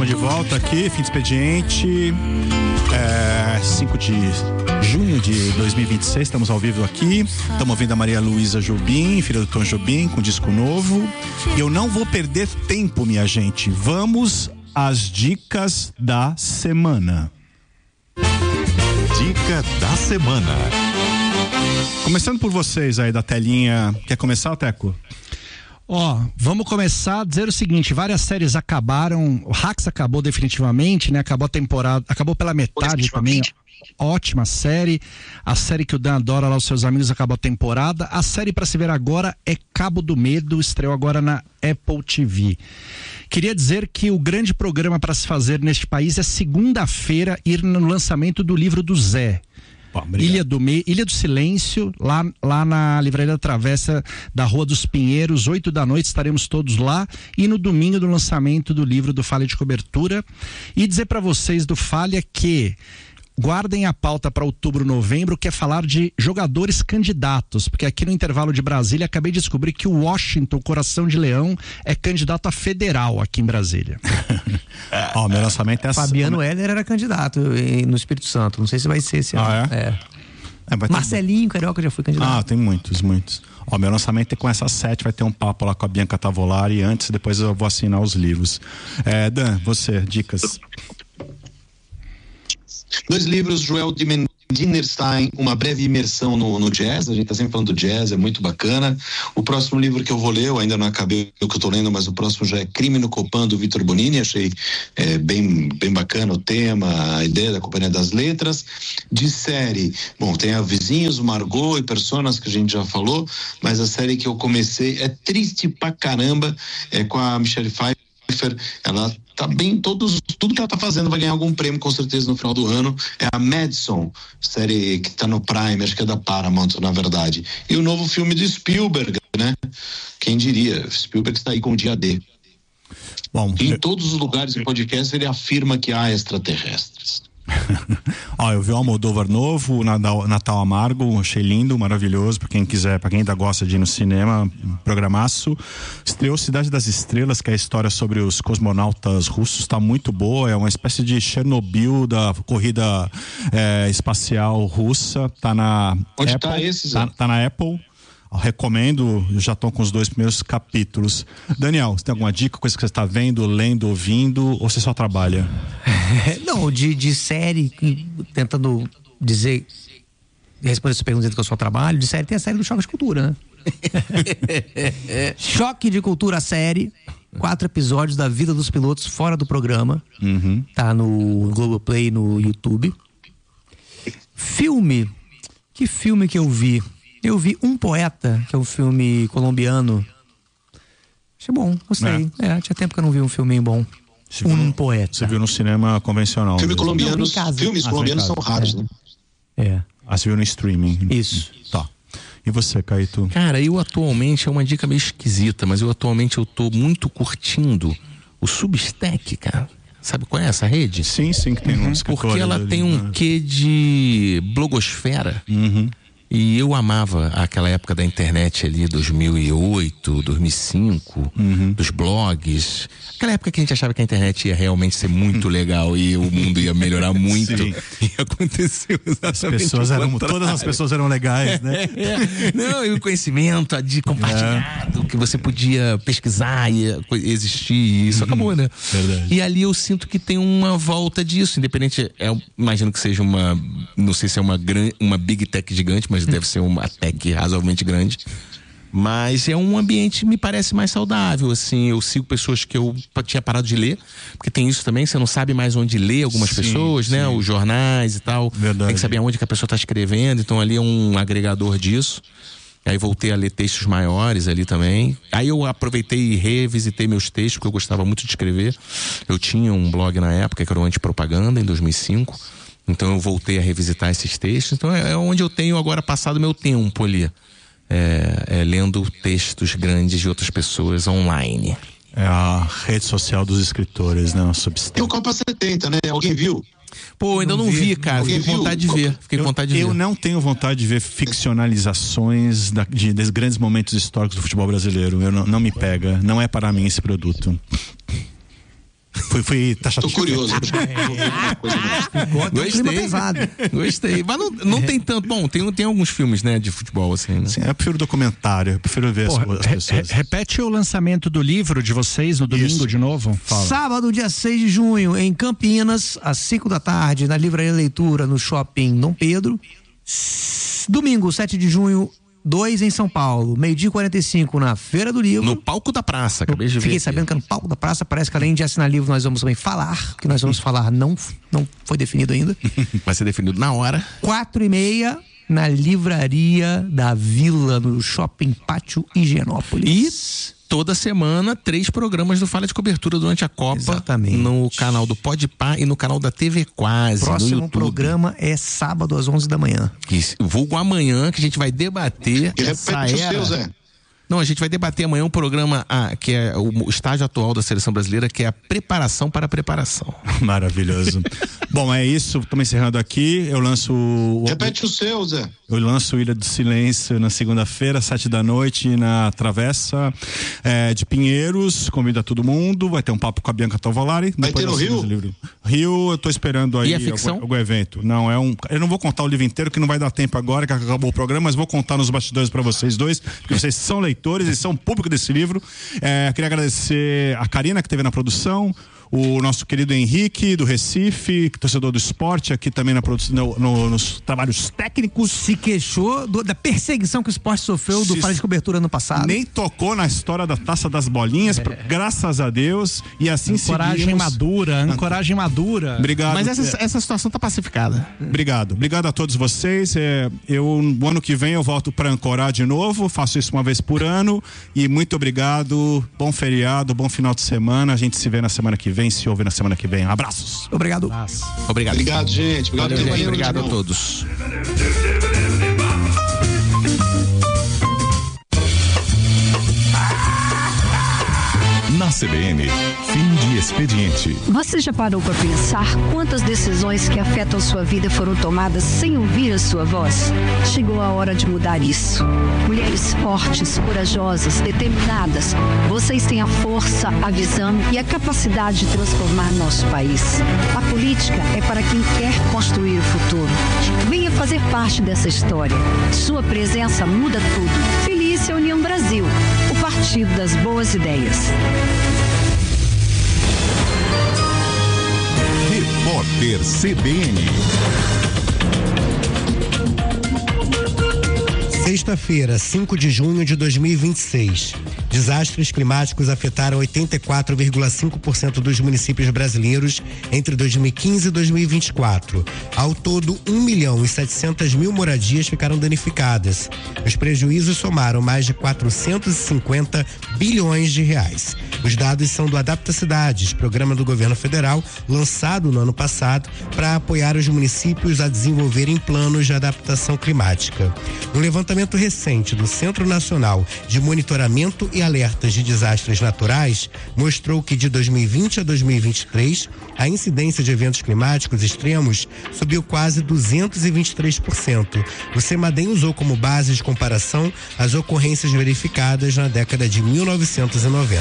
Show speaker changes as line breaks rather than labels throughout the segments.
Estamos de volta aqui, fim de expediente, 5 de junho de 2026, estamos ao vivo aqui. Estamos ouvindo a Maria Luísa Jobim, filha do Tom Jobim, com disco novo. E eu não vou perder tempo, minha gente. Vamos às dicas da semana.
Dica da semana.
Começando por vocês aí da telinha. Quer começar, Teco?
Vamos começar a dizer o seguinte: várias séries acabaram, o Hacks acabou definitivamente, né? Acabou a temporada, acabou pela metade também. Ótima série. A série que o Dan adora lá, os seus amigos, acabou a temporada. A série para se ver agora é Cabo do Medo, estreou agora na Apple TV. Queria dizer que o grande programa para se fazer neste país é segunda-feira ir no lançamento do livro do Zé. Ilha do Silêncio, lá na Livraria da Travessa da Rua dos Pinheiros, 8 da noite, estaremos todos lá. E no domingo do lançamento do livro do Falha de Cobertura. E dizer para vocês do Falha que guardem a pauta para outubro, novembro, que é falar de jogadores candidatos, porque aqui no intervalo de Brasília acabei de descobrir que o Washington, Coração de Leão, é candidato a federal aqui em Brasília.
Meu lançamento é
Fabiano Heller era candidato no Espírito Santo, não sei se vai ser esse ano. Marcelinho Carioca já foi candidato.
Tem muitos. Meu lançamento é com essas 7, vai ter um papo lá com a Bianca Tavolari antes, depois eu vou assinar os livros. Dan, você, dicas.
2 livros, Joel Dinerstein, Uma Breve Imersão no Jazz. A gente tá sempre falando do jazz, é muito bacana. O próximo livro que eu vou ler, eu ainda não acabei o que eu tô lendo, mas o próximo já é Crime no Copan, do Vitor Bonini. Achei bem bacana o tema, a ideia da Companhia das Letras. De série, tem a Vizinhos, Margot e Personas, que a gente já falou, mas a série que eu comecei é triste pra caramba, é com a Michelle Pfeiffer. Ela tá bem, tudo que ela tá fazendo vai ganhar algum prêmio com certeza no final do ano. É a Madison, série que tá no Prime, acho que é da Paramount, na verdade. E o novo filme de Spielberg, né? Quem diria? Spielberg está aí com o dia D. Em todos os lugares em podcast ele afirma que há extraterrestres.
Eu vi o Almodóvar novo, Natal Amargo, achei lindo, maravilhoso, pra quem quiser, pra quem ainda gosta de ir no cinema, programaço. Estreou Cidade das Estrelas, que é a história sobre os cosmonautas russos, tá muito boa, é uma espécie de Chernobyl da corrida espacial russa, tá na
Onde
Apple,
tá esse, Zé?
tá na Apple. Recomendo, já estão com os 2 primeiros capítulos. Daniel, você tem alguma dica, coisa que você está vendo, lendo, ouvindo, ou você só trabalha?
Não, de série, tentando responder essa pergunta que eu só trabalho, de série tem a série do Choque de Cultura, né? Choque de Cultura, série, 4 episódios da vida dos pilotos fora do programa. Tá no Globoplay, no YouTube. Filme, que filme que eu vi? Eu vi Um Poeta, que é um filme colombiano. Achei bom, gostei. Tinha tempo que eu não vi um filminho bom. Um Poeta.
Você viu no cinema convencional?
Filmes colombianos são raros, né?
Você viu no streaming?
Isso.
Tá. E você, Caíto?
Cara, eu atualmente, é uma dica meio esquisita, mas eu tô muito curtindo o Substack, cara. Sabe qual é essa rede?
Sim, que tem um escritório.
Porque ela tem um quê de blogosfera. E eu amava aquela época da internet ali, 2008, 2005, dos blogs. Aquela época que a gente achava que a internet ia realmente ser muito legal e o mundo ia melhorar muito.
Sim.
E aconteceu exatamente
todas as pessoas eram legais, né?
Não, e o conhecimento de compartilhado, que você podia pesquisar e existir, e isso acabou, né?
Verdade.
E ali eu sinto que tem uma volta disso, independente, imagino que seja não sei se é uma big tech gigante, mas deve ser uma tech razoavelmente grande. Mas é um ambiente, me parece, mais saudável, assim. Eu sigo pessoas que eu tinha parado de ler, porque tem isso também, você não sabe mais onde ler algumas pessoas, né? Os jornais e tal.
Verdade.
Tem que saber onde que a pessoa está escrevendo, então ali é um agregador disso. Aí voltei a ler textos maiores ali também. Aí eu aproveitei e revisitei meus textos, porque eu gostava muito de escrever. Eu tinha um blog na época, que era o Antipropaganda, em 2005. Então eu voltei a revisitar esses textos. Então é onde eu tenho agora passado meu tempo ali. Lendo textos grandes de outras pessoas online.
É a rede social dos escritores, né?
E o Copa 70, né? Alguém viu?
Pô, ainda não vi, cara. Fiquei com vontade de ver.
Eu não tenho vontade de ver ficcionalizações de grandes momentos históricos do futebol brasileiro. Não me pega. Não é para mim esse produto. Fui taxativo.
Tô curioso.
Gostei. Mas não tem tanto. Bom, tem alguns filmes, né, de futebol, assim, né?
Sim, eu prefiro documentário, eu prefiro ver as pessoas.
Repete o lançamento do livro de vocês no domingo de novo.
Fala.
Sábado, dia 6 de junho, em Campinas, às 5 da tarde, na Livraria Leitura, no Shopping Dom Pedro. Domingo, 7 de junho, 2 em São Paulo, 12h45 na Feira do Livro.
No palco da praça, acabei de ver.
Fiquei sabendo que é no palco da praça. Parece que além de assinar livro, nós vamos também falar. O que nós vamos falar não foi definido ainda.
Vai ser definido na hora.
4h30 na Livraria da Vila, no Shopping Pátio Higienópolis.
E toda semana 3 programas do Falha de Cobertura durante a Copa.
Exatamente.
No canal do Podpah e no canal da TV Quase.
Próximo programa é sábado às 11 da manhã.
Vulgo amanhã, que a gente vai debater essa era.
Seu, Zé.
Não, a gente vai debater amanhã um programa que é o estágio atual da seleção brasileira, que é a preparação para a preparação.
Maravilhoso. Bom, é isso. Estamos encerrando aqui. Eu lanço
Repete o seu, Zé.
Eu lanço Ilha do Silêncio na segunda-feira, 7 da noite, na Travessa de Pinheiros. Convido a todo mundo. Vai ter um papo com a Bianca Tovolari.
Vai ter no Rio?
Rio, eu tô esperando aí algum evento. Não, eu não vou contar o livro inteiro, que não vai dar tempo agora, que acabou o programa, mas vou contar nos bastidores para vocês dois, porque vocês são leitores e são público desse livro. Queria agradecer a Karina, que esteve na produção, o nosso querido Henrique, do Recife, torcedor do esporte, aqui também na produção, nos trabalhos técnicos.
Se queixou da perseguição que o esporte sofreu do Falha de Cobertura ano passado.
Nem tocou na história da Taça das Bolinhas, graças a Deus, e assim
Ancoragem madura.
Obrigado.
Mas essa situação tá pacificada.
Obrigado a todos vocês. O ano que vem eu volto para ancorar de novo, faço isso uma vez por ano, e muito obrigado, bom feriado, bom final de semana, a gente se vê na semana que vem, se ouve na semana que vem. Abraços.
Obrigado.
Obrigado, gente.
Obrigado a todos.
Na CBN, fim de expediente.
Você já parou para pensar quantas decisões que afetam sua vida foram tomadas sem ouvir a sua voz? Chegou a hora de mudar isso. Mulheres fortes, corajosas, determinadas, vocês têm a força, a visão e a capacidade de transformar nosso país. A política é para quem quer construir o futuro. Venha fazer parte dessa história. Sua presença muda tudo. Feliz União Brasil, o partido das boas ideias.
Repórter CBN.
Sexta-feira, 5 de junho de 2026. Desastres climáticos afetaram 84,5% dos municípios brasileiros entre 2015 e 2024. Ao todo, 1.700.000 moradias ficaram danificadas. Os prejuízos somaram mais de 450 bilhões de reais. Os dados são do Adapta Cidades, programa do governo federal, lançado no ano passado para apoiar os municípios a desenvolverem planos de adaptação climática. Um levantamento recente do Centro Nacional de Monitoramento e Alertas de Desastres Naturais mostrou que de 2020 a 2023, a incidência de eventos climáticos extremos subiu quase 223%. O CEMADEM usou como base de comparação as ocorrências verificadas na década de 1990.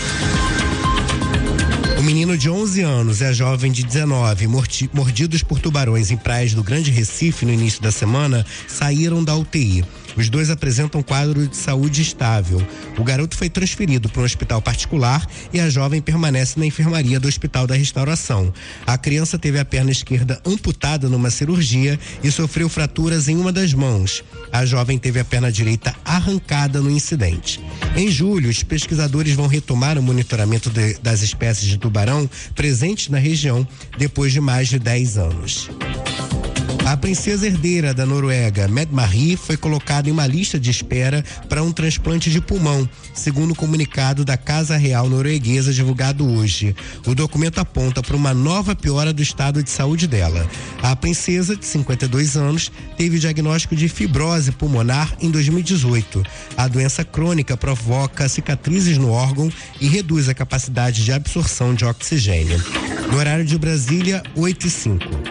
O menino de 11 anos e a jovem de 19, mordidos por tubarões em praias do Grande Recife no início da semana, saíram da UTI. Os dois apresentam quadro de saúde estável. O garoto foi transferido para um hospital particular e a jovem permanece na enfermaria do Hospital da Restauração. A criança teve a perna esquerda amputada numa cirurgia e sofreu fraturas em uma das mãos. A jovem teve a perna direita arrancada no incidente. Em julho, os pesquisadores vão retomar o monitoramento das espécies de tubarão presentes na região depois de mais de 10 anos. A princesa herdeira da Noruega, Mette-Marit, foi colocada em uma lista de espera para um transplante de pulmão, segundo o comunicado da Casa Real Norueguesa divulgado hoje. O documento aponta para uma nova piora do estado de saúde dela. A princesa, de 52 anos, teve diagnóstico de fibrose pulmonar em 2018. A doença crônica provoca cicatrizes no órgão e reduz a capacidade de absorção de oxigênio. No horário de Brasília, 8h05.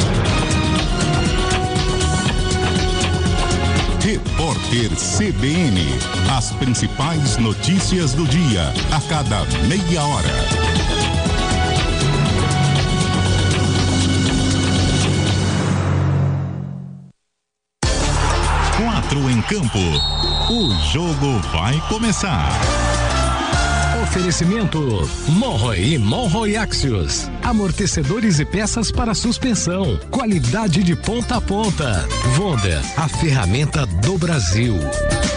Repórter CBN. As principais notícias do dia, a cada meia hora. 4 em campo. O jogo vai começar.
Oferecimento Monroe e Monroe Axios. Amortecedores e peças para suspensão. Qualidade de ponta a ponta. Wonder, a ferramenta do Brasil.